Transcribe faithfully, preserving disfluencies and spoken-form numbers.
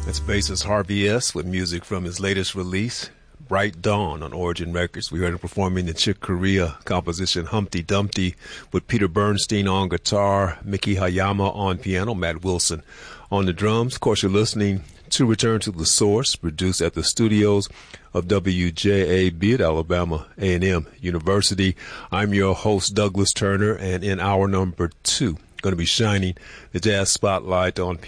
That's bassist Harvey S. with music from his latest release, Bright Dawn, on Origin Records. We heard him performing the Chick Corea composition Humpty Dumpty with Peter Bernstein on guitar, Miki Hayama on piano, Matt Wilson on the drums. Of course, you're listening to Return to the Source, produced at the studios of W J A B at Alabama A and M University. I'm your host, Douglas Turner, and in hour number two, going to be shining the jazz spotlight on